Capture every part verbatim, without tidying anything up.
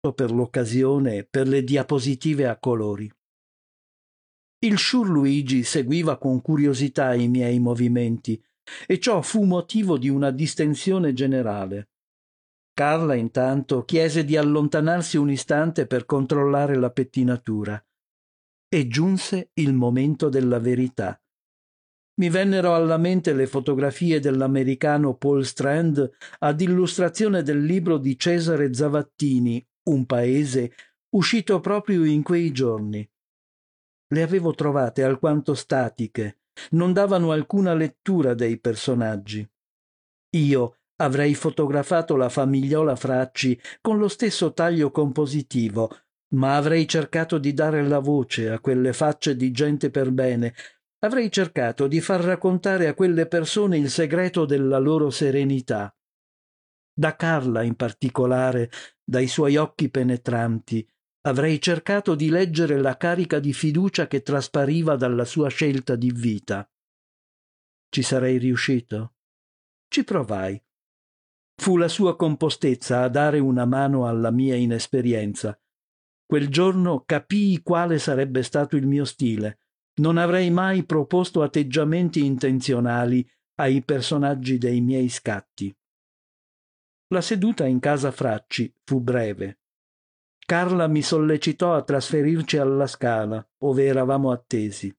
per l'occasione per le diapositive a colori. Il Sciur Luigi seguiva con curiosità i miei movimenti e ciò fu motivo di una distensione generale. Carla intanto chiese di allontanarsi un istante per controllare la pettinatura e giunse il momento della verità. Mi vennero alla mente le fotografie dell'americano Paul Strand ad illustrazione del libro di Cesare Zavattini, Un paese, uscito proprio in quei giorni. Le avevo trovate alquanto statiche, non davano alcuna lettura dei personaggi. Io avrei fotografato la famigliola Fracci con lo stesso taglio compositivo, ma avrei cercato di dare la voce a quelle facce di gente per bene. Avrei cercato di far raccontare a quelle persone il segreto della loro serenità. Da Carla in particolare, dai suoi occhi penetranti, avrei cercato di leggere la carica di fiducia che traspariva dalla sua scelta di vita. Ci sarei riuscito? Ci provai. Fu la sua compostezza a dare una mano alla mia inesperienza. Quel giorno capii quale sarebbe stato il mio stile. Non avrei mai proposto atteggiamenti intenzionali ai personaggi dei miei scatti. La seduta in casa Fracci fu breve. Carla mi sollecitò a trasferirci alla Scala, ove eravamo attesi.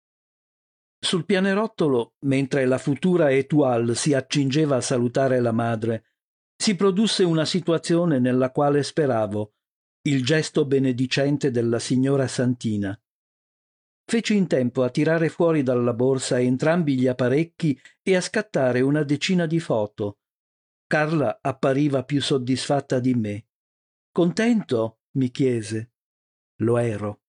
Sul pianerottolo, mentre la futura Étoile si accingeva a salutare la madre, si produsse una situazione nella quale speravo, il gesto benedicente della signora Santina. Feci in tempo a tirare fuori dalla borsa entrambi gli apparecchi e a scattare una decina di foto. Carla appariva più soddisfatta di me. «Contento?» mi chiese. Lo ero.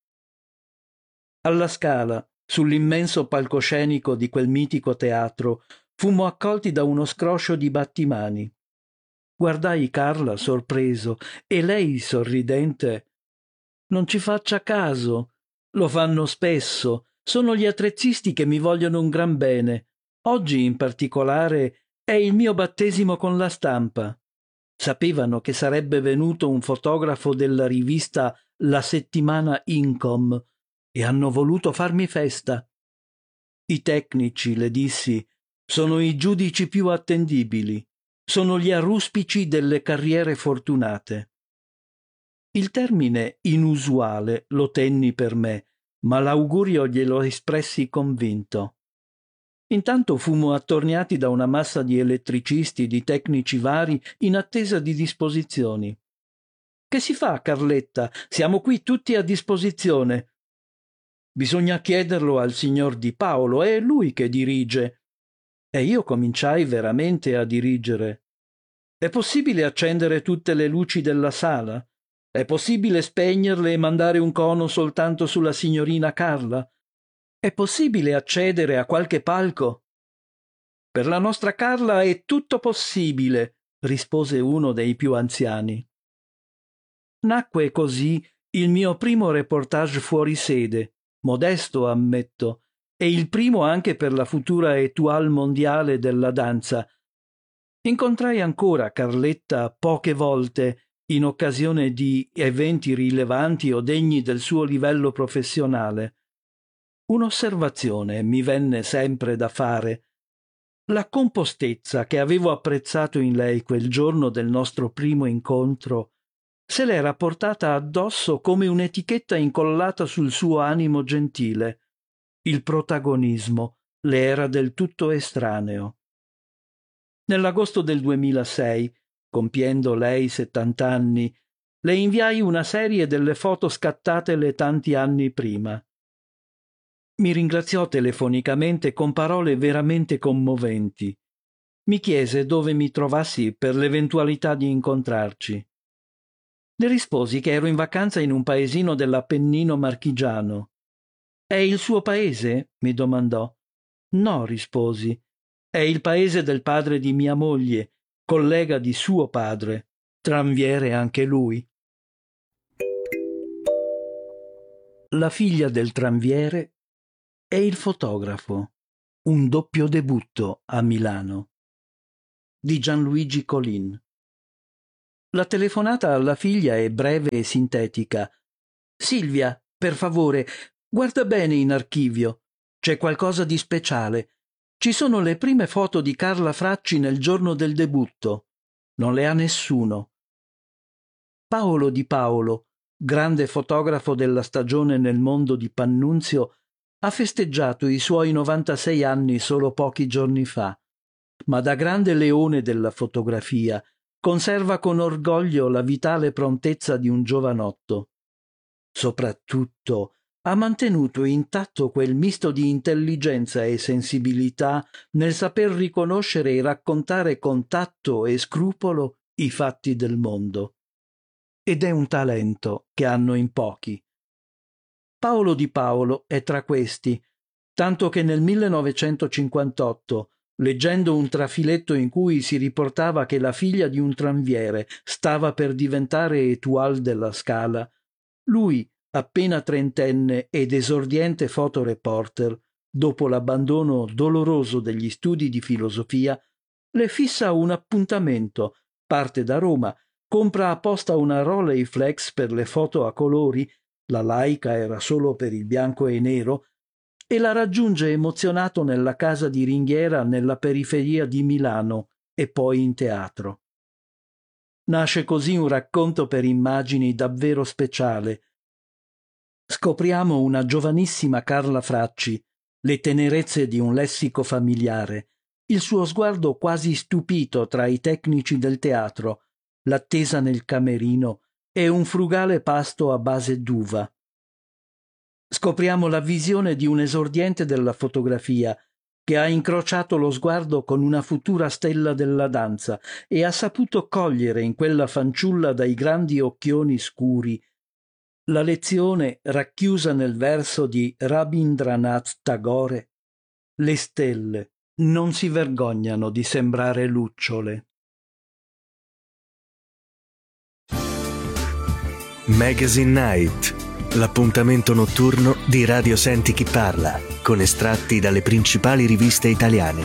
Alla Scala, sull'immenso palcoscenico di quel mitico teatro, fummo accolti da uno scroscio di battimani. Guardai Carla sorpreso e lei sorridente. «Non ci faccia caso. Lo fanno spesso. Sono gli attrezzisti che mi vogliono un gran bene. Oggi in particolare è il mio battesimo con la stampa. Sapevano che sarebbe venuto un fotografo della rivista La Settimana Income e hanno voluto farmi festa. I tecnici, le dissi, sono i giudici più attendibili. Sono gli arruspici delle carriere fortunate». Il termine inusuale lo tenni per me, ma l'augurio glielo espressi convinto. Intanto fummo attorniati da una massa di elettricisti, di tecnici vari, in attesa di disposizioni. «Che si fa, Carletta? Siamo qui tutti a disposizione». «Bisogna chiederlo al signor Di Paolo, è lui che dirige». E io cominciai veramente a dirigere. «È possibile accendere tutte le luci della sala? È possibile spegnerle e mandare un cono soltanto sulla signorina Carla? È possibile accedere a qualche palco?» «Per la nostra Carla è tutto possibile», rispose uno dei più anziani. Nacque così il mio primo reportage fuori sede, modesto ammetto, e il primo anche per la futura Étoile mondiale della danza. Incontrai ancora Carletta poche volte in occasione di eventi rilevanti o degni del suo livello professionale. Un'osservazione mi venne sempre da fare. La compostezza che avevo apprezzato in lei quel giorno del nostro primo incontro se l'era portata addosso come un'etichetta incollata sul suo animo gentile. Il protagonismo le era del tutto estraneo. Nell'agosto del duemilasei, compiendo lei settant'anni, le inviai una serie delle foto scattatele tanti anni prima. Mi ringraziò telefonicamente con parole veramente commoventi. Mi chiese dove mi trovassi per l'eventualità di incontrarci. Le risposi che ero in vacanza in un paesino dell'Appennino marchigiano. «È il suo paese?» mi domandò. «No», risposi. «È il paese del padre di mia moglie, collega di suo padre, tranviere anche lui». La figlia del tranviere e il fotografo. Un doppio debutto a Milano. Di Gianluigi Colin. La telefonata alla figlia è breve e sintetica. Silvia, per favore, guarda bene in archivio. C'è qualcosa di speciale. Ci sono le prime foto di Carla Fracci nel giorno del debutto. Non le ha nessuno. Paolo Di Paolo, grande fotografo della stagione nel mondo di Pannunzio, ha festeggiato i suoi novantasei anni solo pochi giorni fa, ma da grande leone della fotografia conserva con orgoglio la vitale prontezza di un giovanotto. Soprattutto ha mantenuto intatto quel misto di intelligenza e sensibilità nel saper riconoscere e raccontare con tatto e scrupolo i fatti del mondo. Ed è un talento che hanno in pochi. Paolo Di Paolo è tra questi, tanto che nel millenovecentocinquantotto, leggendo un trafiletto in cui si riportava che la figlia di un tranviere stava per diventare étoile della Scala, lui, appena trentenne ed esordiente fotoreporter, dopo l'abbandono doloroso degli studi di filosofia, le fissa un appuntamento, parte da Roma, compra apposta una Rolleiflex per le foto a colori, la Leica era solo per il bianco e nero, e la raggiunge emozionato nella casa di ringhiera nella periferia di Milano e poi in teatro. Nasce così un racconto per immagini davvero speciale. Scopriamo una giovanissima Carla Fracci, le tenerezze di un lessico familiare, il suo sguardo quasi stupito tra i tecnici del teatro, l'attesa nel camerino e un frugale pasto a base d'uva. Scopriamo la visione di un esordiente della fotografia che ha incrociato lo sguardo con una futura stella della danza e ha saputo cogliere in quella fanciulla dai grandi occhioni scuri la lezione racchiusa nel verso di Rabindranath Tagore: le stelle non si vergognano di sembrare lucciole. Magazine Night, l'appuntamento notturno di Radio Senti Chi Parla, con estratti dalle principali riviste italiane.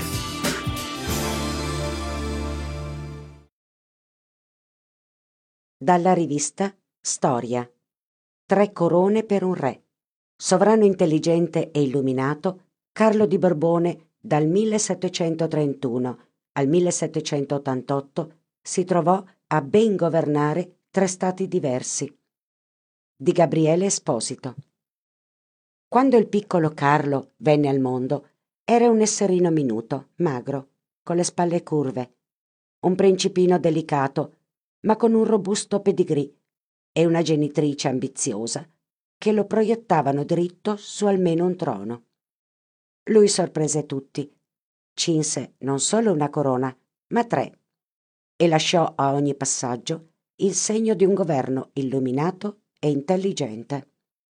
Dalla rivista Storia. Tre corone per un re. Sovrano intelligente e illuminato, Carlo di Borbone dal millesettecentotrentuno al millesettecentottantotto si trovò a ben governare tre stati diversi. Di Gabriele Esposito. Quando il piccolo Carlo venne al mondo, era un esserino minuto, magro, con le spalle curve, un principino delicato, ma con un robusto pedigree e una genitrice ambiziosa che lo proiettavano dritto su almeno un trono. Lui sorprese tutti, cinse non solo una corona, ma tre, e lasciò a ogni passaggio il segno di un governo illuminato e intelligente.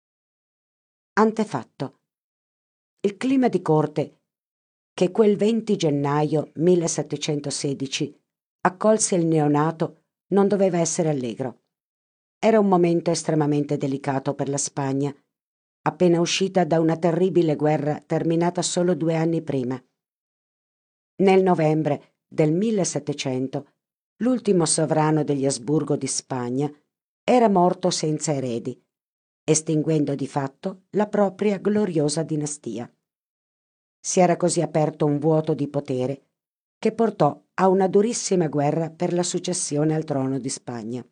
Antefatto. Il clima di corte che quel venti gennaio millesettecentosedici accolse il neonato non doveva essere allegro. Era un momento estremamente delicato per la Spagna, appena uscita da una terribile guerra terminata solo due anni prima. Nel novembre del millesettecento, l'ultimo sovrano degli Asburgo di Spagna era morto senza eredi, estinguendo di fatto la propria gloriosa dinastia. Si era così aperto un vuoto di potere che portò a una durissima guerra per la successione al trono di Spagna.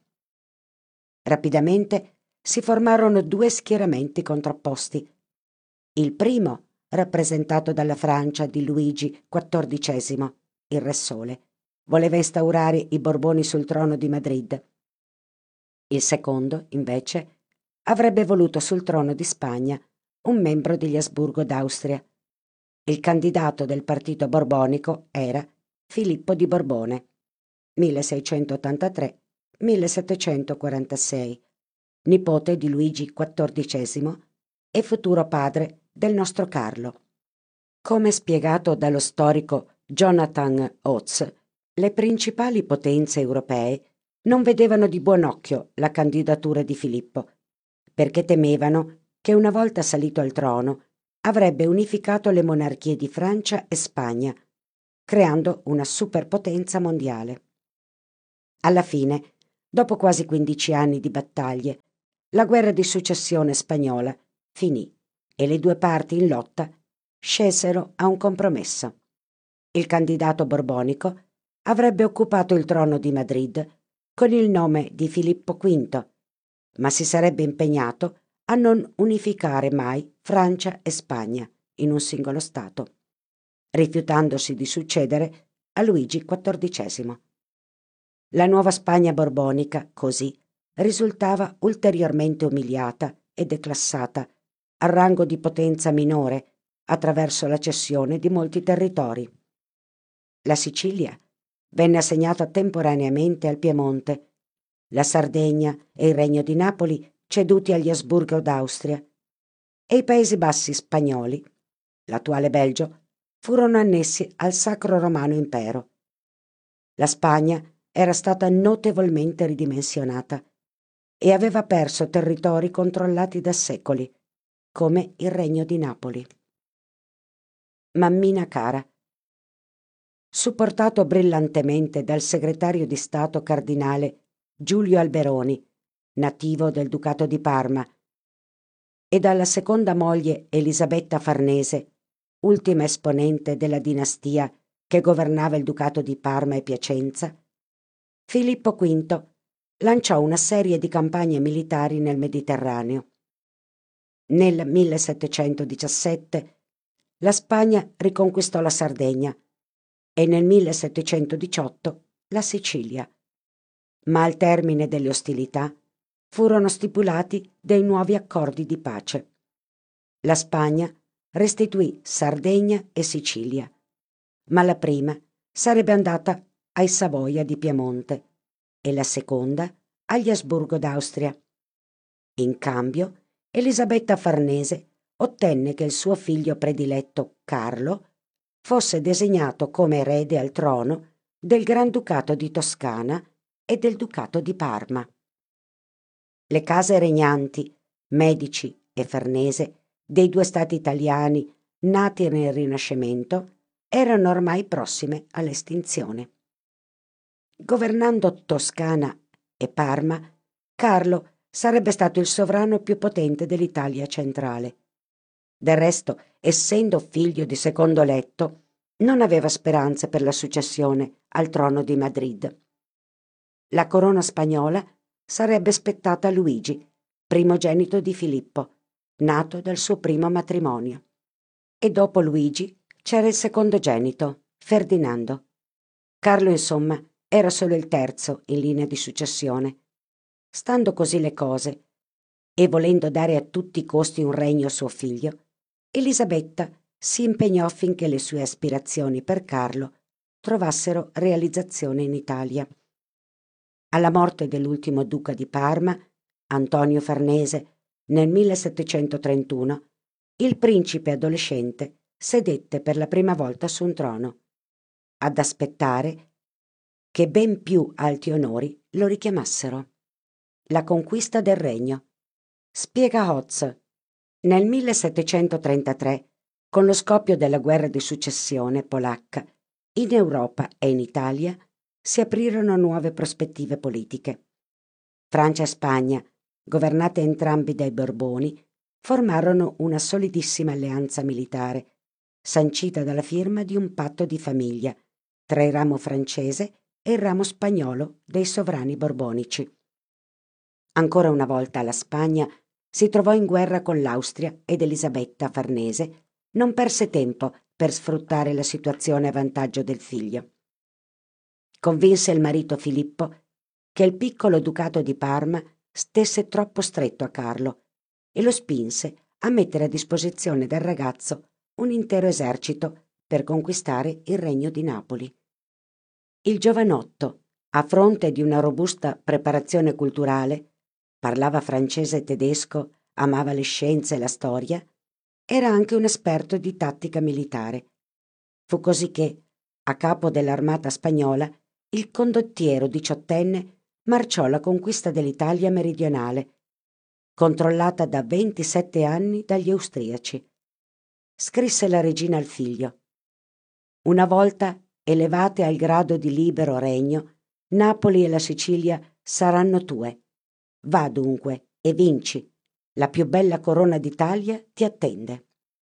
Rapidamente si formarono due schieramenti contrapposti. Il primo, rappresentato dalla Francia di Luigi quattordicesimo, il Re Sole, voleva instaurare i Borboni sul trono di Madrid. Il secondo, invece, avrebbe voluto sul trono di Spagna un membro degli Asburgo d'Austria. Il candidato del partito borbonico era Filippo di Borbone, milleseicentottantatré millesettecentoquarantasei, nipote di Luigi quattordicesimo e futuro padre del nostro Carlo. Come spiegato dallo storico Jonathan Oates, le principali potenze europee non vedevano di buon occhio la candidatura di Filippo, perché temevano che una volta salito al trono avrebbe unificato le monarchie di Francia e Spagna, creando una superpotenza mondiale. Alla fine, dopo quasi quindici anni di battaglie, la guerra di successione spagnola finì e le due parti in lotta scelsero a un compromesso. Il candidato borbonico avrebbe occupato il trono di Madrid con il nome di Filippo quinto, ma si sarebbe impegnato a non unificare mai Francia e Spagna in un singolo Stato, rifiutandosi di succedere a Luigi quattordicesimo. La nuova Spagna borbonica, così, risultava ulteriormente umiliata e declassata al rango di potenza minore attraverso la cessione di molti territori. La Sicilia venne assegnata temporaneamente al Piemonte, la Sardegna e il Regno di Napoli ceduti agli Asburgo d'Austria, e i Paesi Bassi spagnoli, l'attuale Belgio, furono annessi al Sacro Romano Impero. La Spagna era stata notevolmente ridimensionata e aveva perso territori controllati da secoli, come il Regno di Napoli. Mammina cara, supportato brillantemente dal segretario di Stato cardinale Giulio Alberoni, nativo del Ducato di Parma, e dalla seconda moglie Elisabetta Farnese, ultima esponente della dinastia che governava il Ducato di Parma e Piacenza, Filippo quinto lanciò una serie di campagne militari nel Mediterraneo. Nel millesettecentodiciassette la Spagna riconquistò la Sardegna e nel millesettecentodiciotto la Sicilia, ma al termine delle ostilità furono stipulati dei nuovi accordi di pace. La Spagna restituì Sardegna e Sicilia, ma la prima sarebbe andata ai Savoia di Piemonte e la seconda agli Asburgo d'Austria. In cambio, Elisabetta Farnese ottenne che il suo figlio prediletto Carlo fosse designato come erede al trono del Granducato di Toscana e del Ducato di Parma. Le case regnanti, Medici e Farnese, dei due stati italiani nati nel Rinascimento, erano ormai prossime all'estinzione. Governando Toscana e Parma, Carlo sarebbe stato il sovrano più potente dell'Italia centrale. Del resto, essendo figlio di secondo letto, non aveva speranze per la successione al trono di Madrid. La corona spagnola sarebbe spettata a Luigi, primogenito di Filippo, nato dal suo primo matrimonio. E dopo Luigi c'era il secondogenito, Ferdinando. Carlo, insomma, era solo il terzo in linea di successione. Stando così le cose, e volendo dare a tutti i costi un regno a suo figlio, Elisabetta si impegnò affinché le sue aspirazioni per Carlo trovassero realizzazione in Italia. Alla morte dell'ultimo duca di Parma, Antonio Farnese, nel millesettecentotrentuno, il principe adolescente sedette per la prima volta su un trono, ad aspettare che ben più alti onori lo richiamassero. La conquista del regno. Spiega Hotz. Nel millesettecentotrentatré, con lo scoppio della guerra di successione polacca, in Europa e in Italia si aprirono nuove prospettive politiche. Francia e Spagna, governate entrambi dai Borboni, formarono una solidissima alleanza militare, sancita dalla firma di un patto di famiglia tra il ramo francese e il ramo spagnolo dei sovrani borbonici. Ancora una volta la Spagna si trovò in guerra con l'Austria ed Elisabetta Farnese non perse tempo per sfruttare la situazione a vantaggio del figlio. Convinse il marito Filippo che il piccolo ducato di Parma stesse troppo stretto a Carlo e lo spinse a mettere a disposizione del ragazzo un intero esercito per conquistare il regno di Napoli. Il giovanotto, a fronte di una robusta preparazione culturale, parlava francese e tedesco, amava le scienze e la storia, era anche un esperto di tattica militare. Fu così che, a capo dell'armata spagnola, il condottiero diciottenne marciò alla conquista dell'Italia meridionale, controllata da ventisette anni dagli austriaci. Scrisse la regina al figlio: una volta elevate al grado di libero regno, Napoli e la Sicilia saranno tue. Va dunque e vinci. La più bella corona d'Italia ti attende.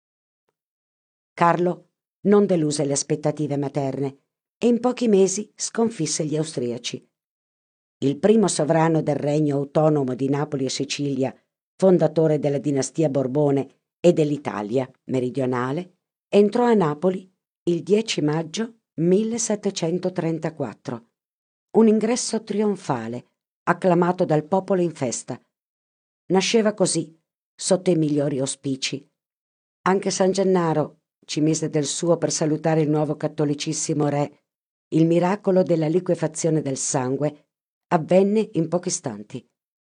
Carlo non deluse le aspettative materne e in pochi mesi sconfisse gli austriaci. Il primo sovrano del regno autonomo di Napoli e Sicilia, fondatore della dinastia Borbone e dell'Italia meridionale, entrò a Napoli il dieci maggio millesettecentotrentaquattro. Un ingresso trionfale, acclamato dal popolo in festa. Nasceva così, sotto i migliori auspici. Anche San Gennaro ci mise del suo per salutare il nuovo cattolicissimo re. Il miracolo della liquefazione del sangue avvenne in pochi istanti.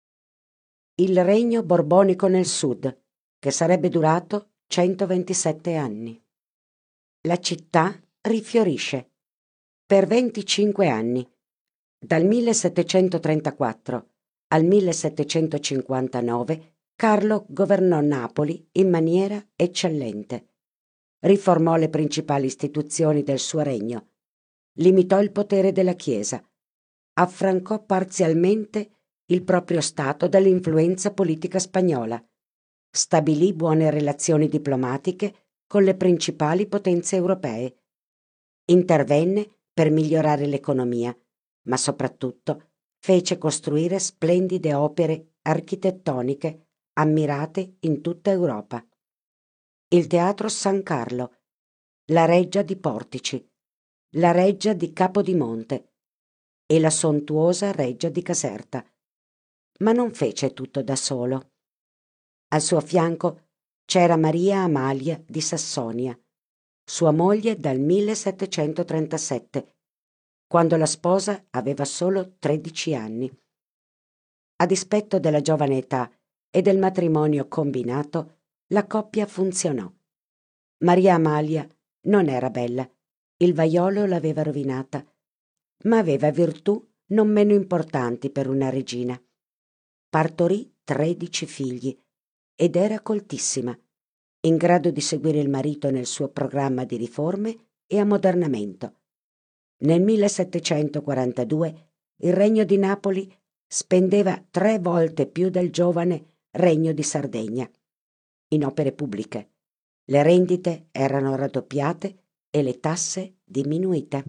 Il regno borbonico nel sud, che sarebbe durato centoventisette anni. La città rifiorisce. Per venticinque anni, dal millesettecentotrentaquattro al millesettecentocinquantanove, Carlo governò Napoli in maniera eccellente. Riformò le principali istituzioni del suo regno, limitò il potere della Chiesa, affrancò parzialmente il proprio Stato dall'influenza politica spagnola, stabilì buone relazioni diplomatiche con le principali potenze europee, intervenne per migliorare l'economia, ma soprattutto fece costruire splendide opere architettoniche ammirate in tutta Europa. Il Teatro San Carlo, la Reggia di Portici, la Reggia di Capodimonte e la sontuosa Reggia di Caserta. Ma non fece tutto da solo. Al suo fianco c'era Maria Amalia di Sassonia, sua moglie dal millesettecentotrentasette, quando la sposa aveva solo tredici anni. A dispetto della giovane età e del matrimonio combinato, la coppia funzionò. Maria Amalia non era bella, il vaiolo l'aveva rovinata, ma aveva virtù non meno importanti per una regina. Partorì tredici figli ed era coltissima, in grado di seguire il marito nel suo programma di riforme e ammodernamento. Nel millesettecentoquarantadue il Regno di Napoli spendeva tre volte più del giovane Regno di Sardegna in opere pubbliche. Le rendite erano raddoppiate e le tasse diminuite.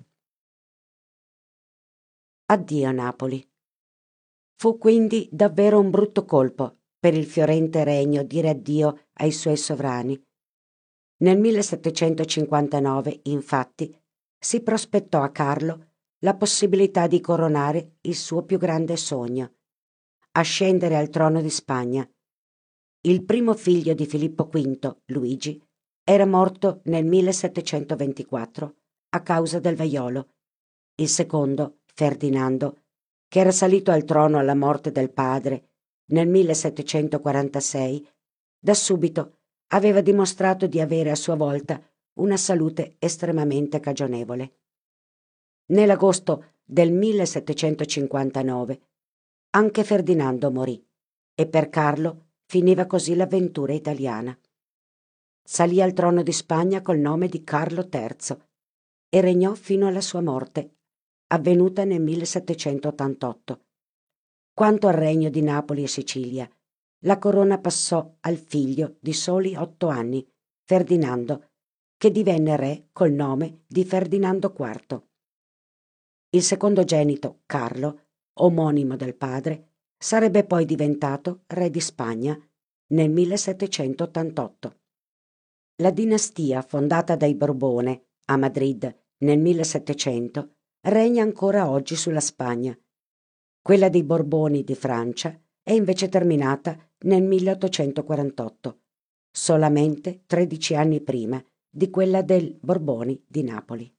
Addio Napoli. Fu quindi davvero un brutto colpo per il fiorente regno dire addio ai suoi sovrani. Nel millesettecentocinquantanove, infatti, si prospettò a Carlo la possibilità di coronare il suo più grande sogno, ascendere al trono di Spagna. Il primo figlio di Filippo quinto, Luigi, era morto nel millesettecentoventiquattro a causa del vaiolo. Il secondo, Ferdinando, che era salito al trono alla morte del padre nel millesettecentoquarantasei, da subito aveva dimostrato di avere a sua volta una salute estremamente cagionevole. Nell'agosto del millesettecentocinquantanove anche Ferdinando morì e per Carlo finiva così l'avventura italiana. Salì al trono di Spagna col nome di Carlo terzo e regnò fino alla sua morte, avvenuta nel millesettecentottantotto. Quanto al regno di Napoli e Sicilia, la corona passò al figlio di soli otto anni, Ferdinando, che divenne re col nome di Ferdinando quarto. Il secondogenito, Carlo, omonimo del padre, sarebbe poi diventato re di Spagna nel millesettecentottantotto. La dinastia fondata dai Borbone a Madrid nel millesettecento regna ancora oggi sulla Spagna. Quella dei Borboni di Francia è invece terminata nel milleottocentoquarantotto, solamente tredici anni prima di quella dei Borboni di Napoli,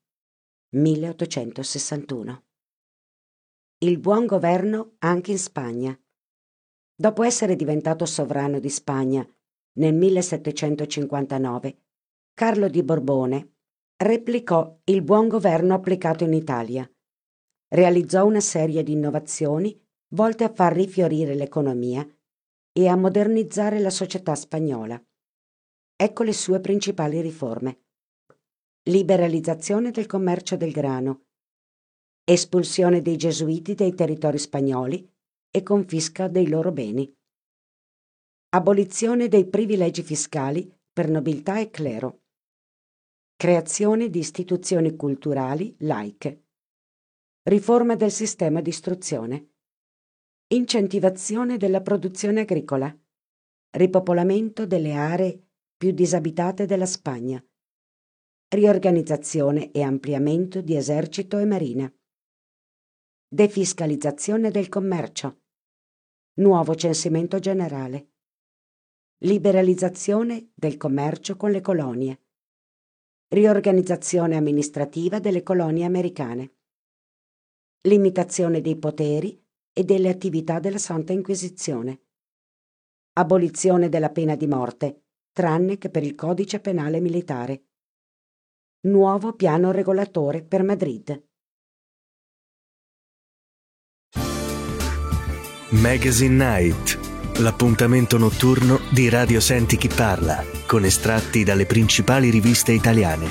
milleottocentosessantuno. Il buon governo anche in Spagna. Dopo essere diventato sovrano di Spagna nel millesettecentocinquantanove, Carlo di Borbone replicò il buon governo applicato in Italia. Realizzò una serie di innovazioni volte a far rifiorire l'economia e a modernizzare la società spagnola. Ecco le sue principali riforme. Liberalizzazione del commercio del grano, espulsione dei gesuiti dai territori spagnoli e confisca dei loro beni. Abolizione dei privilegi fiscali per nobiltà e clero. Creazione di istituzioni culturali laiche. Riforma del sistema di istruzione. Incentivazione della produzione agricola. Ripopolamento delle aree più disabitate della Spagna. Riorganizzazione e ampliamento di esercito e marina. Defiscalizzazione del commercio. Nuovo censimento generale. Liberalizzazione del commercio con le colonie. Riorganizzazione amministrativa delle colonie americane. Limitazione dei poteri e delle attività della Santa Inquisizione. Abolizione della pena di morte, tranne che per il codice penale militare. Nuovo piano regolatore per Madrid. Magazine Night, l'appuntamento notturno di Radio Senti Chi Parla, con estratti dalle principali riviste italiane.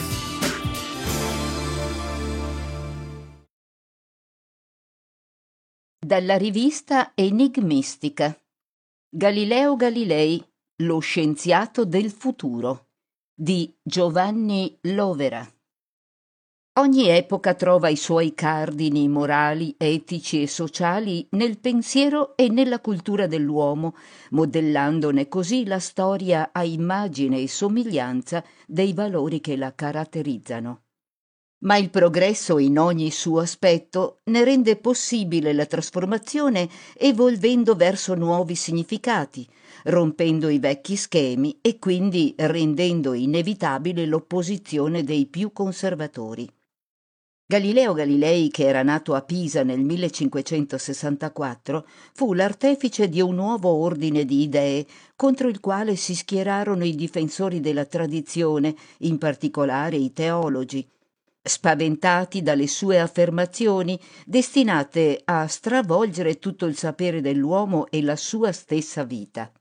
Dalla rivista Enigmistica. Galileo Galilei, lo scienziato del futuro, di Giovanni Lovera. Ogni epoca trova i suoi cardini morali, etici e sociali nel pensiero e nella cultura dell'uomo, modellandone così la storia a immagine e somiglianza dei valori che la caratterizzano. Ma il progresso in ogni suo aspetto ne rende possibile la trasformazione evolvendo verso nuovi significati, rompendo i vecchi schemi e quindi rendendo inevitabile l'opposizione dei più conservatori. Galileo Galilei, che era nato a Pisa nel millecinquecentosessantaquattro, fu l'artefice di un nuovo ordine di idee contro il quale si schierarono i difensori della tradizione, in particolare i teologi, spaventati dalle sue affermazioni destinate a stravolgere tutto il sapere dell'uomo e la sua stessa vita.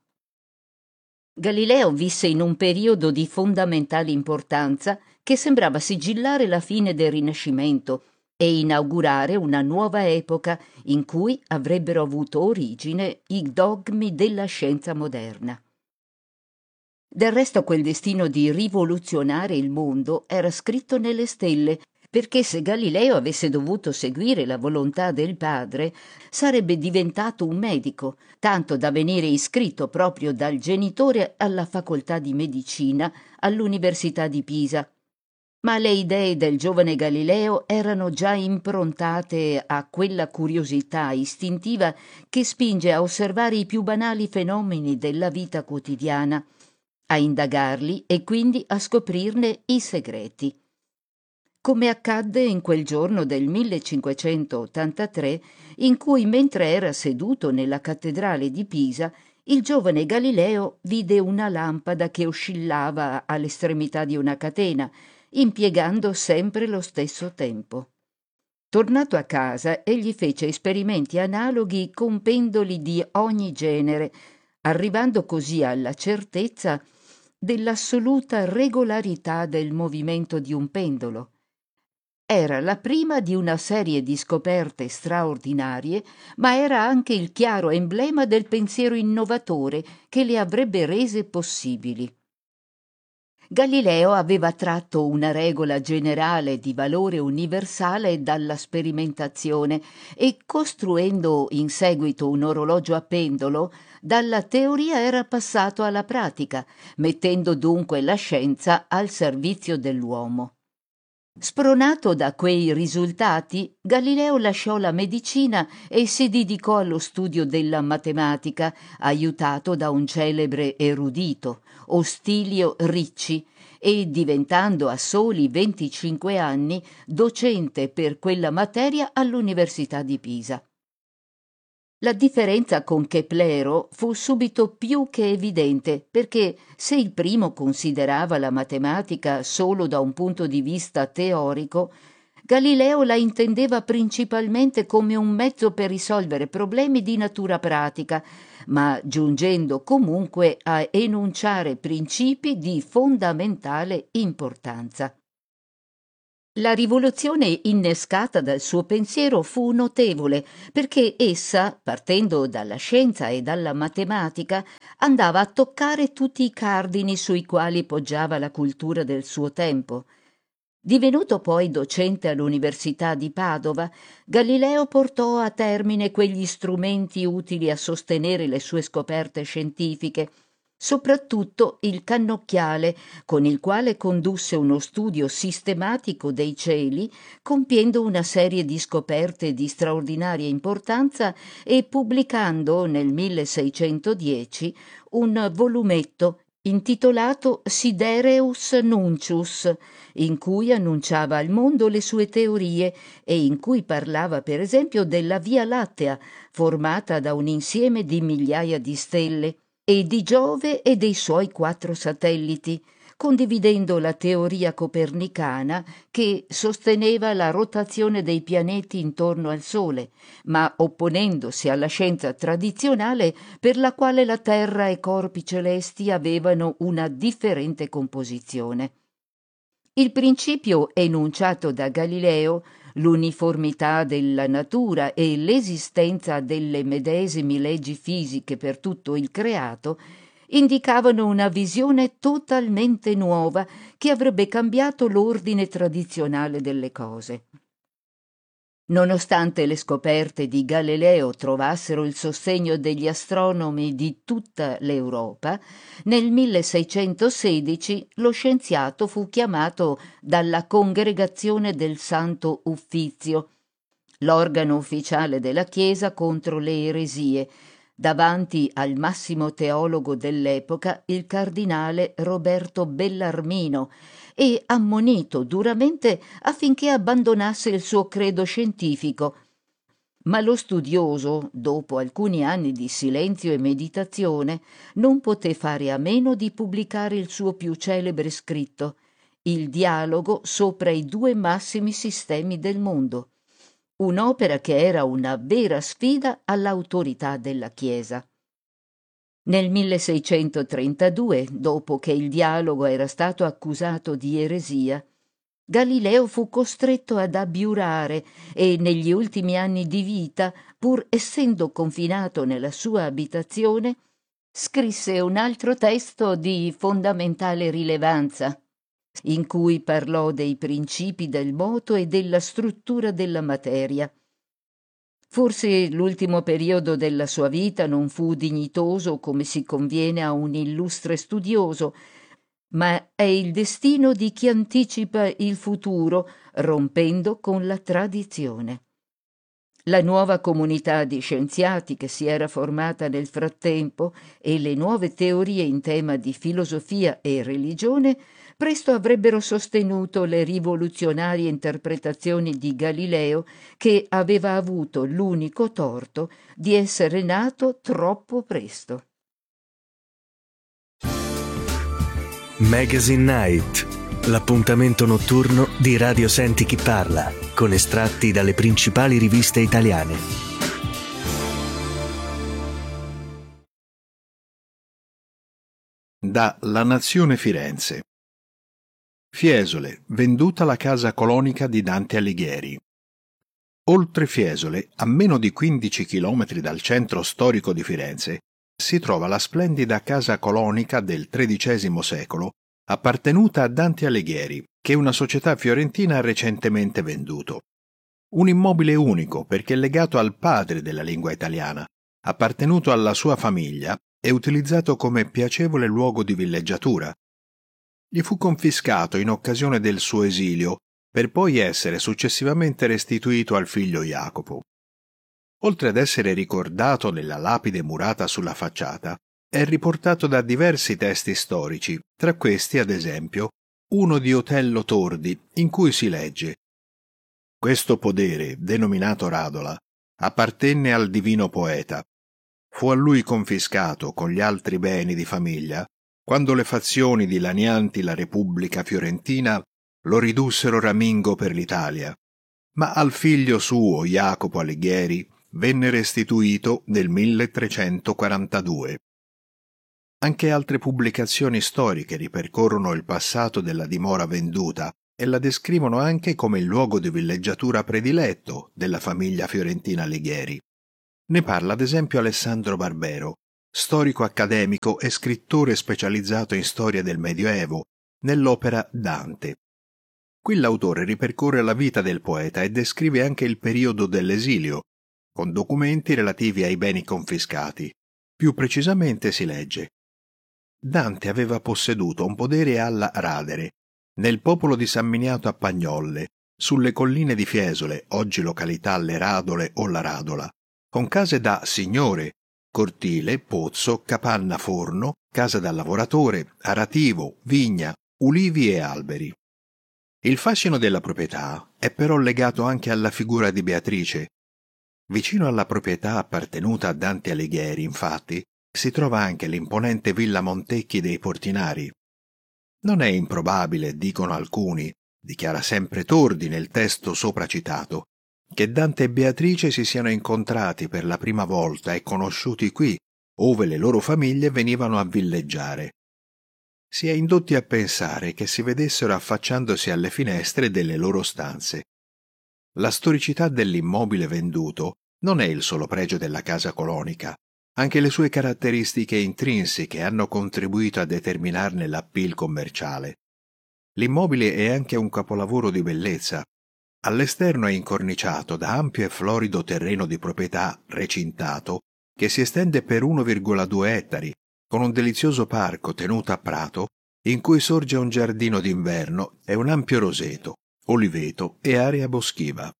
Galileo visse in un periodo di fondamentale importanza che sembrava sigillare la fine del Rinascimento e inaugurare una nuova epoca in cui avrebbero avuto origine i dogmi della scienza moderna. Del resto quel destino di rivoluzionare il mondo era scritto nelle stelle, perché se Galileo avesse dovuto seguire la volontà del padre, sarebbe diventato un medico, tanto da venire iscritto proprio dal genitore alla facoltà di medicina all'Università di Pisa. Ma le idee del giovane Galileo erano già improntate a quella curiosità istintiva che spinge a osservare i più banali fenomeni della vita quotidiana, a indagarli e quindi a scoprirne i segreti. Come accadde in quel giorno del millecinquecentottantatré, in cui, mentre era seduto nella cattedrale di Pisa, il giovane Galileo vide una lampada che oscillava all'estremità di una catena, impiegando sempre lo stesso tempo. Tornato a casa, egli fece esperimenti analoghi con pendoli di ogni genere, arrivando così alla certezza dell'assoluta regolarità del movimento di un pendolo. Era la prima di una serie di scoperte straordinarie, ma era anche il chiaro emblema del pensiero innovatore che le avrebbe rese possibili. Galileo aveva tratto una regola generale di valore universale dalla sperimentazione e, costruendo in seguito un orologio a pendolo, dalla teoria era passato alla pratica, mettendo dunque la scienza al servizio dell'uomo. Spronato da quei risultati, Galileo lasciò la medicina e si dedicò allo studio della matematica, aiutato da un celebre erudito, Ostilio Ricci, e diventando a soli venticinque anni docente per quella materia all'Università di Pisa. La differenza con Keplero fu subito più che evidente, perché se il primo considerava la matematica solo da un punto di vista teorico, Galileo la intendeva principalmente come un mezzo per risolvere problemi di natura pratica, ma giungendo comunque a enunciare principi di fondamentale importanza. La rivoluzione innescata dal suo pensiero fu notevole, perché essa, partendo dalla scienza e dalla matematica, andava a toccare tutti i cardini sui quali poggiava la cultura del suo tempo. Divenuto poi docente all'Università di Padova, Galileo portò a termine quegli strumenti utili a sostenere le sue scoperte scientifiche, soprattutto il cannocchiale, con il quale condusse uno studio sistematico dei cieli, compiendo una serie di scoperte di straordinaria importanza e pubblicando nel milleseicentodieci un volumetto intitolato Sidereus Nuncius, in cui annunciava al mondo le sue teorie e in cui parlava per esempio della Via Lattea, formata da un insieme di migliaia di stelle, e di Giove e dei suoi quattro satelliti, condividendo la teoria copernicana che sosteneva la rotazione dei pianeti intorno al Sole, ma opponendosi alla scienza tradizionale per la quale la Terra e i corpi celesti avevano una differente composizione. Il principio enunciato da Galileo, l'uniformità della natura e l'esistenza delle medesime leggi fisiche per tutto il creato, indicavano una visione totalmente nuova che avrebbe cambiato l'ordine tradizionale delle cose. Nonostante le scoperte di Galileo trovassero il sostegno degli astronomi di tutta l'Europa, nel milleseicentosedici lo scienziato fu chiamato dalla Congregazione del Santo Uffizio, l'organo ufficiale della Chiesa contro le eresie, davanti al massimo teologo dell'epoca, il cardinale Roberto Bellarmino, e ammonito duramente affinché abbandonasse il suo credo scientifico. Ma lo studioso, dopo alcuni anni di silenzio e meditazione, non poté fare a meno di pubblicare il suo più celebre scritto, Il dialogo sopra i due massimi sistemi del mondo, un'opera che era una vera sfida all'autorità della Chiesa. Nel milleseicentotrentadue, dopo che il dialogo era stato accusato di eresia, Galileo fu costretto ad abiurare e negli ultimi anni di vita, pur essendo confinato nella sua abitazione, scrisse un altro testo di fondamentale rilevanza, in cui parlò dei principi del moto e della struttura della materia. Forse l'ultimo periodo della sua vita non fu dignitoso come si conviene a un illustre studioso, ma è il destino di chi anticipa il futuro, rompendo con la tradizione. La nuova comunità di scienziati che si era formata nel frattempo e le nuove teorie in tema di filosofia e religione presto avrebbero sostenuto le rivoluzionarie interpretazioni di Galileo, che aveva avuto l'unico torto di essere nato troppo presto. Magazine Night, l'appuntamento notturno di Radio Senti Chi Parla, con estratti dalle principali riviste italiane. Da La Nazione Firenze. Fiesole, venduta la casa colonica di Dante Alighieri. Oltre Fiesole, a meno di quindici chilometri dal centro storico di Firenze, si trova la splendida casa colonica del tredicesimo secolo, appartenuta a Dante Alighieri, che una società fiorentina ha recentemente venduto. Un immobile unico perché legato al padre della lingua italiana, appartenuto alla sua famiglia e utilizzato come piacevole luogo di villeggiatura. Gli fu confiscato in occasione del suo esilio, per poi essere successivamente restituito al figlio Jacopo. Oltre ad essere ricordato nella lapide murata sulla facciata, è riportato da diversi testi storici, tra questi, ad esempio, uno di Otello Tordi, in cui si legge: «Questo podere, denominato Radola, appartenne al divino poeta. Fu a lui confiscato con gli altri beni di famiglia, quando le fazioni dilanianti la Repubblica fiorentina lo ridussero ramingo per l'Italia, ma al figlio suo Jacopo Alighieri venne restituito nel milletrecentoquarantadue. Anche altre pubblicazioni storiche ripercorrono il passato della dimora venduta, e la descrivono anche come il luogo di villeggiatura prediletto della famiglia fiorentina Alighieri. Ne parla ad esempio Alessandro Barbero, storico accademico e scrittore specializzato in storia del Medioevo, nell'opera Dante. Qui l'autore ripercorre la vita del poeta e descrive anche il periodo dell'esilio, con documenti relativi ai beni confiscati. Più precisamente si legge: Dante aveva posseduto un podere alla Radere, nel popolo di San Miniato a Pagnolle, sulle colline di Fiesole, oggi località Le Radole o La Radola, con case da signore, cortile, pozzo, capanna, forno, casa da lavoratore, arativo, vigna, ulivi e alberi. Il fascino della proprietà è però legato anche alla figura di Beatrice. Vicino alla proprietà appartenuta a Dante Alighieri, infatti, si trova anche l'imponente Villa Montecchi dei Portinari. Non è improbabile, dicono alcuni, dichiara sempre Tordi nel testo sopra citato, che Dante e Beatrice si siano incontrati per la prima volta e conosciuti qui, ove le loro famiglie venivano a villeggiare. Si è indotti a pensare che si vedessero affacciandosi alle finestre delle loro stanze. La storicità dell'immobile venduto non è il solo pregio della casa colonica. Anche le sue caratteristiche intrinseche hanno contribuito a determinarne l'appeal commerciale. L'immobile è anche un capolavoro di bellezza. All'esterno è incorniciato da ampio e florido terreno di proprietà recintato che si estende per uno virgola due ettari, con un delizioso parco tenuto a prato in cui sorge un giardino d'inverno e un ampio roseto, oliveto e area boschiva.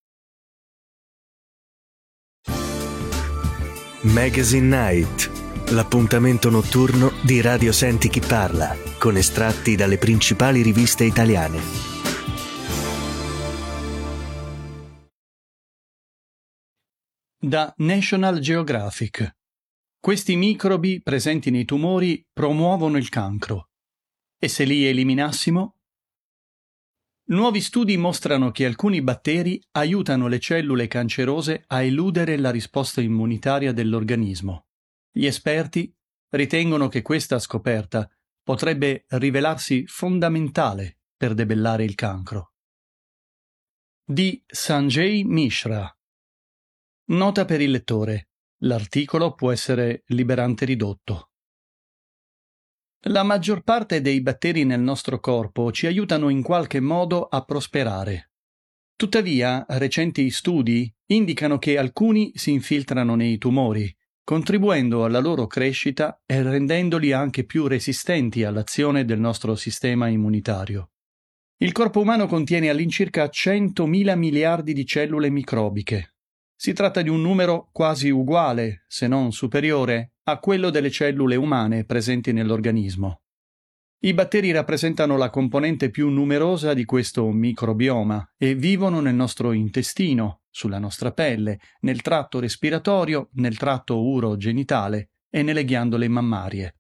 Magazine Night, l'appuntamento notturno di Radio Senti Chi Parla, con estratti dalle principali riviste italiane. Da National Geographic. Questi microbi presenti nei tumori promuovono il cancro. E se li eliminassimo? Nuovi studi mostrano che alcuni batteri aiutano le cellule cancerose a eludere la risposta immunitaria dell'organismo. Gli esperti ritengono che questa scoperta potrebbe rivelarsi fondamentale per debellare il cancro. Di Sanjay Mishra. Nota per il lettore. L'articolo può essere liberante ridotto. La maggior parte dei batteri nel nostro corpo ci aiutano in qualche modo a prosperare. Tuttavia, recenti studi indicano che alcuni si infiltrano nei tumori, contribuendo alla loro crescita e rendendoli anche più resistenti all'azione del nostro sistema immunitario. Il corpo umano contiene all'incirca centomila miliardi di cellule microbiche. Si tratta di un numero quasi uguale, se non superiore, a quello delle cellule umane presenti nell'organismo. I batteri rappresentano la componente più numerosa di questo microbioma e vivono nel nostro intestino, sulla nostra pelle, nel tratto respiratorio, nel tratto urogenitale e nelle ghiandole mammarie.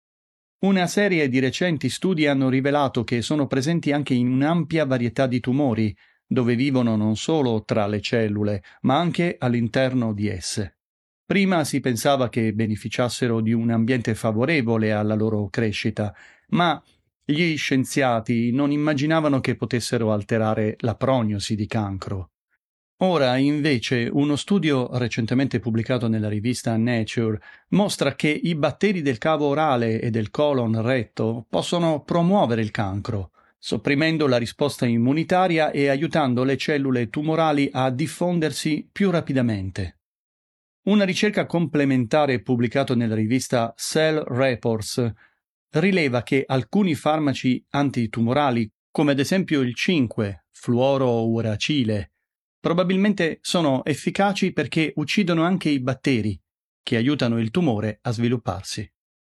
Una serie di recenti studi hanno rivelato che sono presenti anche in un'ampia varietà di tumori, dove vivono non solo tra le cellule, ma anche all'interno di esse. Prima si pensava che beneficiassero di un ambiente favorevole alla loro crescita, ma gli scienziati non immaginavano che potessero alterare la prognosi di cancro. Ora, invece, uno studio recentemente pubblicato nella rivista Nature mostra che i batteri del cavo orale e del colon retto possono promuovere il cancro, sopprimendo la risposta immunitaria e aiutando le cellule tumorali a diffondersi più rapidamente. Una ricerca complementare pubblicata nella rivista Cell Reports rileva che alcuni farmaci antitumorali, come ad esempio il cinque fluorouracile, probabilmente sono efficaci perché uccidono anche i batteri, che aiutano il tumore a svilupparsi.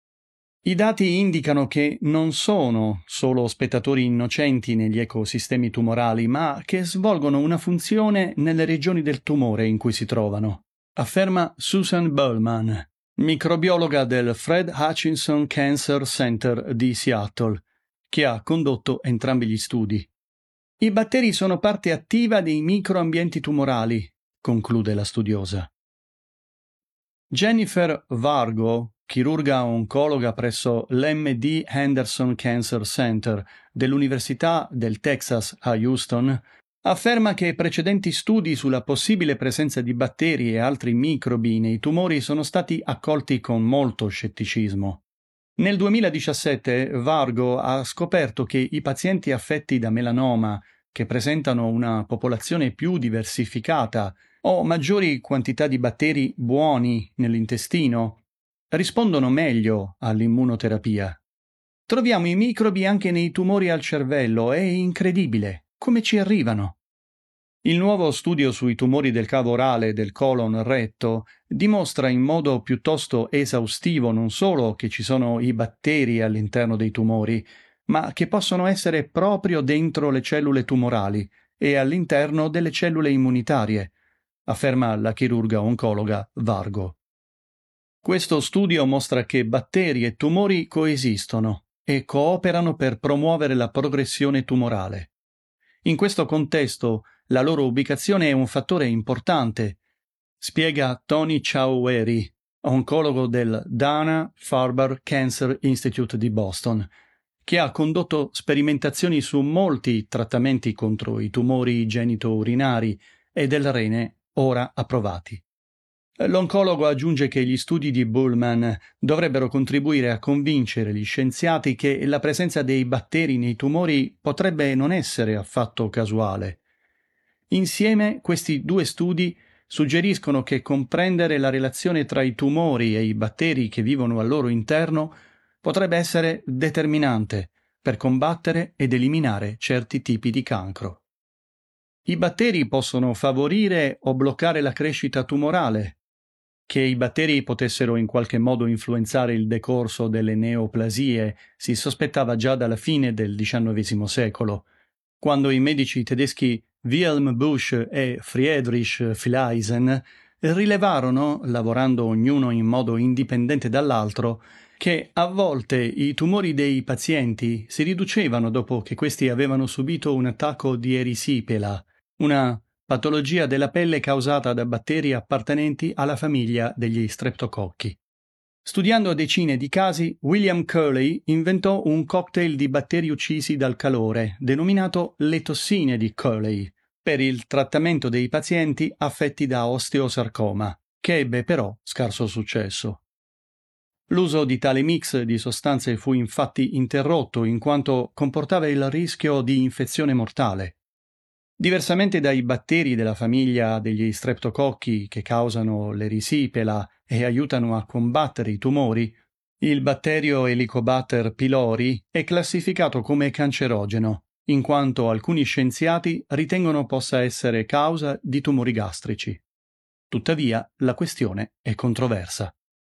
I dati indicano che non sono solo spettatori innocenti negli ecosistemi tumorali, ma che svolgono una funzione nelle regioni del tumore in cui si trovano, afferma Susan Bullman, microbiologa del Fred Hutchinson Cancer Center di Seattle, che ha condotto entrambi gli studi. I batteri sono parte attiva dei microambienti tumorali, conclude la studiosa. Jennifer Vargo, chirurga oncologa presso l'M D Henderson Cancer Center dell'Università del Texas a Houston, afferma che precedenti studi sulla possibile presenza di batteri e altri microbi nei tumori sono stati accolti con molto scetticismo. Nel duemiladiciassette Vargo ha scoperto che i pazienti affetti da melanoma, che presentano una popolazione più diversificata o maggiori quantità di batteri buoni nell'intestino, rispondono meglio all'immunoterapia. Troviamo i microbi anche nei tumori al cervello, è incredibile, come ci arrivano? Il nuovo studio sui tumori del cavo orale e del colon retto dimostra in modo piuttosto esaustivo non solo che ci sono i batteri all'interno dei tumori, ma che possono essere proprio dentro le cellule tumorali e all'interno delle cellule immunitarie, afferma la chirurga oncologa Vargo. Questo studio mostra che batteri e tumori coesistono e cooperano per promuovere la progressione tumorale. In questo contesto, la loro ubicazione è un fattore importante, spiega Tony Chaueri, oncologo del Dana-Farber Cancer Institute di Boston, che ha condotto sperimentazioni su molti trattamenti contro i tumori genitourinari e del rene ora approvati. L'oncologo aggiunge che gli studi di Buhlmann dovrebbero contribuire a convincere gli scienziati che la presenza dei batteri nei tumori potrebbe non essere affatto casuale. Insieme, questi due studi suggeriscono che comprendere la relazione tra i tumori e i batteri che vivono al loro interno potrebbe essere determinante per combattere ed eliminare certi tipi di cancro. I batteri possono favorire o bloccare la crescita tumorale. Che i batteri potessero in qualche modo influenzare il decorso delle neoplasie si sospettava già dalla fine del diciannovesimo secolo, quando i medici tedeschi Wilhelm Busch e Friedrich Finlayson rilevarono, lavorando ognuno in modo indipendente dall'altro, che a volte i tumori dei pazienti si riducevano dopo che questi avevano subito un attacco di erisipela, una patologia della pelle causata da batteri appartenenti alla famiglia degli streptococchi. Studiando decine di casi, William Curley inventò un cocktail di batteri uccisi dal calore, denominato le tossine di Curley, per il trattamento dei pazienti affetti da osteosarcoma, che ebbe però scarso successo. L'uso di tale mix di sostanze fu infatti interrotto in quanto comportava il rischio di infezione mortale. Diversamente dai batteri della famiglia degli streptococchi che causano l'erisipela e aiutano a combattere i tumori, il batterio Helicobacter pylori è classificato come cancerogeno, in quanto alcuni scienziati ritengono possa essere causa di tumori gastrici. Tuttavia, la questione è controversa.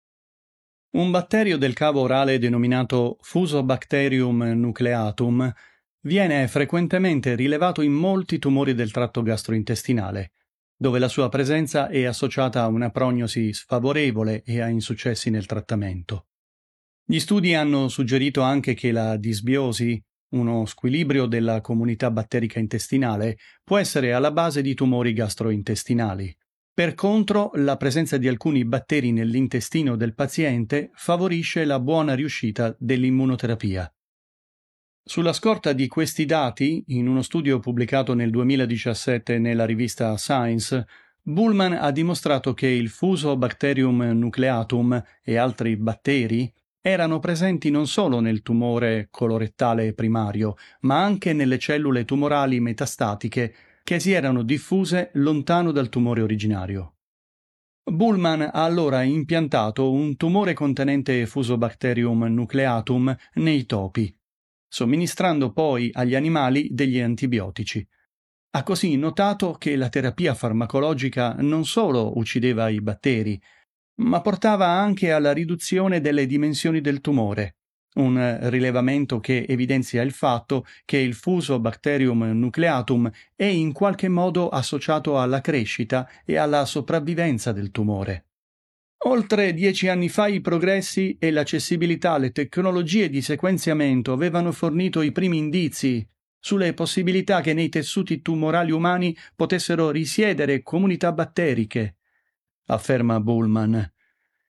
Un batterio del cavo orale denominato Fusobacterium nucleatum viene frequentemente rilevato in molti tumori del tratto gastrointestinale, dove la sua presenza è associata a una prognosi sfavorevole e a insuccessi nel trattamento. Gli studi hanno suggerito anche che la disbiosi, uno squilibrio della comunità batterica intestinale, può essere alla base di tumori gastrointestinali. Per contro, la presenza di alcuni batteri nell'intestino del paziente favorisce la buona riuscita dell'immunoterapia. Sulla scorta di questi dati, in uno studio pubblicato nel duemiladiciassette nella rivista Science, Buhlmann ha dimostrato che il Fusobacterium nucleatum e altri batteri erano presenti non solo nel tumore colorettale primario, ma anche nelle cellule tumorali metastatiche che si erano diffuse lontano dal tumore originario. Buhlmann ha allora impiantato un tumore contenente Fusobacterium nucleatum nei topi, somministrando poi agli animali degli antibiotici. Ha così notato che la terapia farmacologica non solo uccideva i batteri, ma portava anche alla riduzione delle dimensioni del tumore, un rilevamento che evidenzia il fatto che il Fusobacterium nucleatum è in qualche modo associato alla crescita e alla sopravvivenza del tumore. Oltre dieci anni fa i progressi e l'accessibilità alle tecnologie di sequenziamento avevano fornito i primi indizi sulle possibilità che nei tessuti tumorali umani potessero risiedere comunità batteriche, afferma Buhlmann.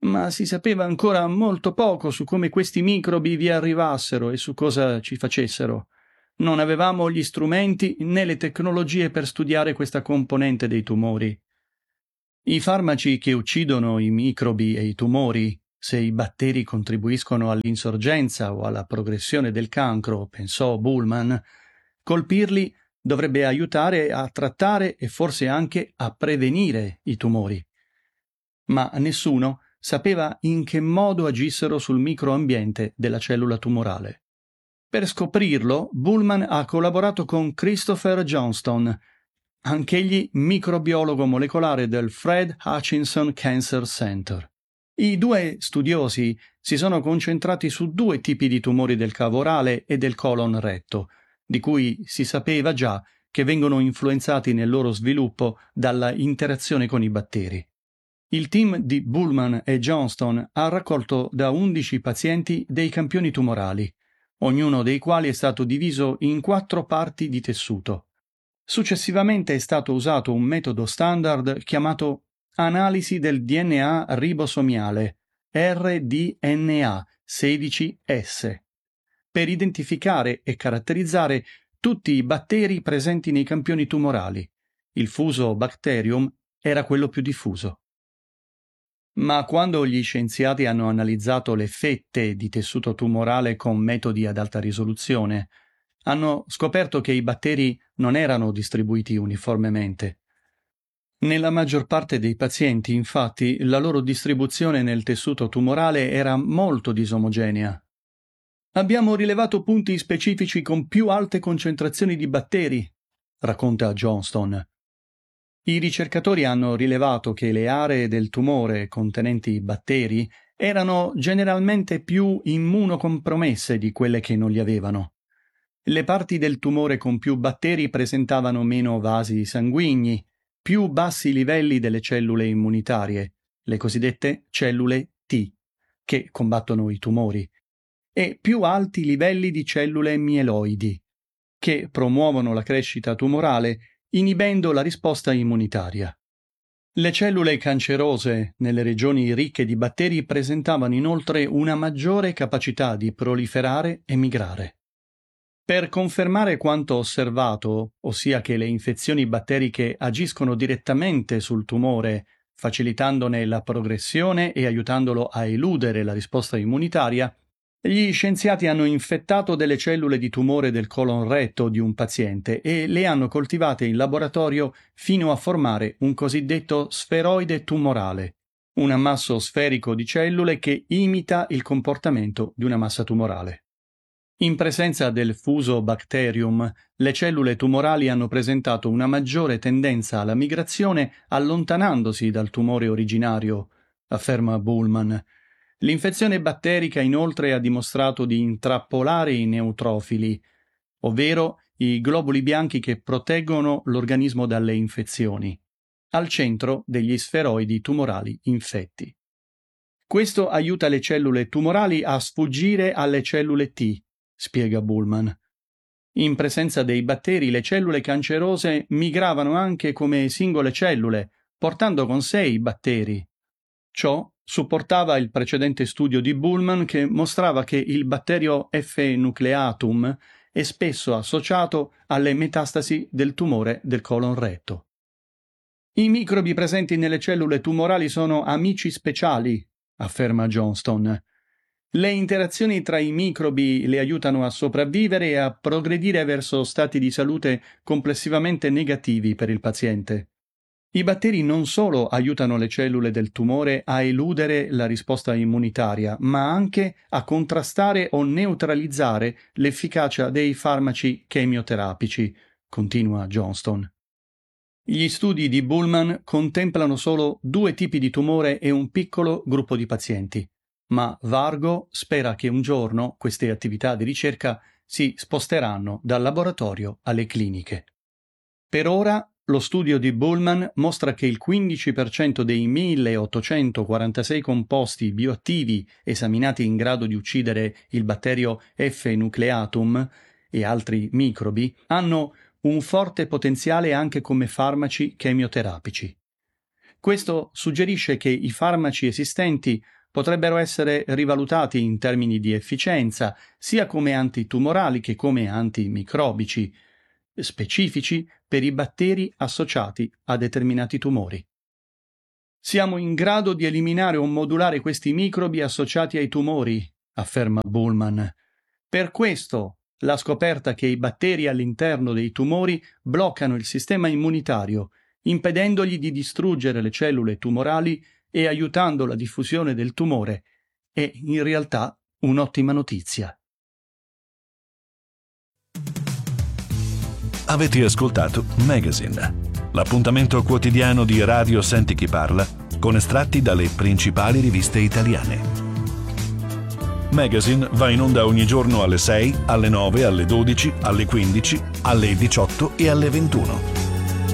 ma si sapeva ancora molto poco su come questi microbi vi arrivassero e su cosa ci facessero. Non avevamo gli strumenti né le tecnologie per studiare questa componente dei tumori. I farmaci che uccidono i microbi e i tumori, se i batteri contribuiscono all'insorgenza o alla progressione del cancro, pensò Buhlmann, colpirli dovrebbe aiutare a trattare e forse anche a prevenire i tumori. Ma nessuno sapeva in che modo agissero sul microambiente della cellula tumorale. Per scoprirlo, Buhlmann ha collaborato con Christopher Johnston, anch'egli microbiologo molecolare del Fred Hutchinson Cancer Center. I due studiosi si sono concentrati su due tipi di tumori del cavo orale e del colon retto, di cui si sapeva già che vengono influenzati nel loro sviluppo dalla interazione con i batteri. Il team di Buhlmann e Johnston ha raccolto da undici pazienti dei campioni tumorali, ognuno dei quali è stato diviso in quattro parti di tessuto. Successivamente è stato usato un metodo standard chiamato analisi del D N A ribosomiale, R D N A sedici S, per identificare e caratterizzare tutti i batteri presenti nei campioni tumorali. Il Fusobacterium era quello più diffuso. Ma quando gli scienziati hanno analizzato le fette di tessuto tumorale con metodi ad alta risoluzione, hanno scoperto che i batteri non erano distribuiti uniformemente. Nella maggior parte dei pazienti, infatti, la loro distribuzione nel tessuto tumorale era molto disomogenea. Abbiamo rilevato punti specifici con più alte concentrazioni di batteri, racconta Johnston. I ricercatori hanno rilevato che le aree del tumore contenenti batteri erano generalmente più immunocompromesse di quelle che non li avevano. Le parti del tumore con più batteri presentavano meno vasi sanguigni, più bassi livelli delle cellule immunitarie, le cosiddette cellule T, che combattono i tumori, e più alti livelli di cellule mieloidi, che promuovono la crescita tumorale inibendo la risposta immunitaria. Le cellule cancerose nelle regioni ricche di batteri presentavano inoltre una maggiore capacità di proliferare e migrare. Per confermare quanto osservato, ossia che le infezioni batteriche agiscono direttamente sul tumore, facilitandone la progressione e aiutandolo a eludere la risposta immunitaria, gli scienziati hanno infettato delle cellule di tumore del colon retto di un paziente e le hanno coltivate in laboratorio fino a formare un cosiddetto sferoide tumorale, un ammasso sferico di cellule che imita il comportamento di una massa tumorale. In presenza del Fusobacterium, le cellule tumorali hanno presentato una maggiore tendenza alla migrazione allontanandosi dal tumore originario, afferma Buhlmann. L'infezione batterica inoltre ha dimostrato di intrappolare i neutrofili, ovvero i globuli bianchi che proteggono l'organismo dalle infezioni, al centro degli sferoidi tumorali infetti. Questo aiuta le cellule tumorali a sfuggire alle cellule T, spiega Buhlmann. In presenza dei batteri le cellule cancerose migravano anche come singole cellule, portando con sé i batteri. Ciò supportava il precedente studio di Buhlmann che mostrava che il batterio F. nucleatum è spesso associato alle metastasi del tumore del colon retto. I microbi presenti nelle cellule tumorali sono amici speciali, afferma Johnston. Le interazioni tra i microbi le aiutano a sopravvivere e a progredire verso stati di salute complessivamente negativi per il paziente. I batteri non solo aiutano le cellule del tumore a eludere la risposta immunitaria, ma anche a contrastare o neutralizzare l'efficacia dei farmaci chemioterapici, continua Johnston. Gli studi di Buhlmann contemplano solo due tipi di tumore e un piccolo gruppo di pazienti, ma Vargo spera che un giorno queste attività di ricerca si sposteranno dal laboratorio alle cliniche. Per ora lo studio di Buhlmann mostra che il quindici per cento dei milleottocentoquarantasei composti bioattivi esaminati in grado di uccidere il batterio F. nucleatum e altri microbi hanno un forte potenziale anche come farmaci chemioterapici. Questo suggerisce che i farmaci esistenti potrebbero essere rivalutati in termini di efficienza, sia come antitumorali che come antimicrobici, specifici per i batteri associati a determinati tumori. Siamo in grado di eliminare o modulare questi microbi associati ai tumori, afferma Buhlmann. Per questo la scoperta che i batteri all'interno dei tumori bloccano il sistema immunitario, impedendogli di distruggere le cellule tumorali e aiutando la diffusione del tumore, è in realtà un'ottima notizia. Avete ascoltato Magazine, l'appuntamento quotidiano di Radio Senti Chi Parla con estratti dalle principali riviste italiane. Magazine va in onda ogni giorno alle sei, alle nove, alle dodici, alle quindici, alle diciotto e alle ventuno.